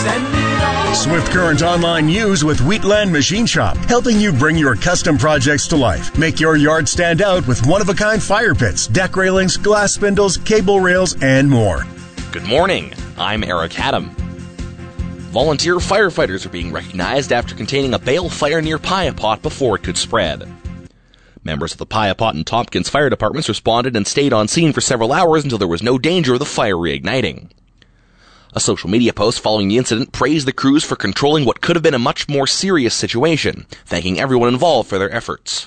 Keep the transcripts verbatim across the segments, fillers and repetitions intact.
Send it on. Swift Current Online News with Wheatland Machine Shop, helping you bring your custom projects to life. Make your yard stand out with one-of-a-kind fire pits, deck railings, glass spindles, cable rails, and more. Good morning. I'm Eric Haddam. Volunteer firefighters are being recognized after containing a bale fire near Piapot before it could spread. Members of the Piapot and Tompkins fire departments responded and stayed on scene for several hours until there was no danger of the fire reigniting. A social media post following the incident praised the crews for controlling what could have been a much more serious situation, thanking everyone involved for their efforts.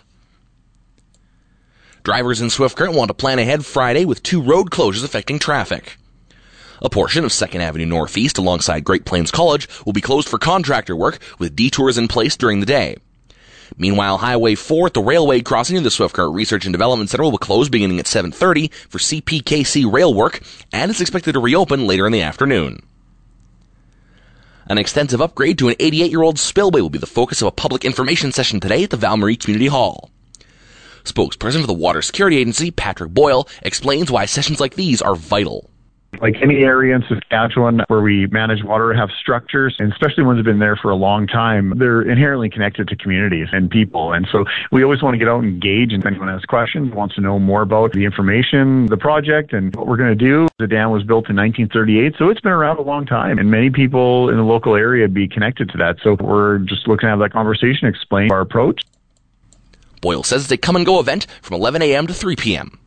Drivers in Swift Current want to plan ahead Friday with two road closures affecting traffic. A portion of second Avenue Northeast alongside Great Plains College will be closed for contractor work with detours in place during the day. Meanwhile, Highway four at the railway crossing of the Swift Current Research and Development Center will close beginning at seven thirty for C P K C rail work, and is expected to reopen later in the afternoon. An extensive upgrade to an eighty-eight-year-old spillway will be the focus of a public information session today at the Val-Marie Community Hall. Spokesperson for the Water Security Agency, Patrick Boyle, explains why sessions like these are vital. Like any area in Saskatchewan where we manage water have structures, and especially ones that have been there for a long time, they're inherently connected to communities and people. And so we always want to get out and engage. And if anyone has questions, wants to know more about the information, the project, and what we're going to do. The dam was built in nineteen thirty-eight, so it's been around a long time. And many people in the local area be connected to that. So we're just looking to have that conversation, explain our approach. Boyle says it's a come-and-go event from eleven a.m. to three p.m.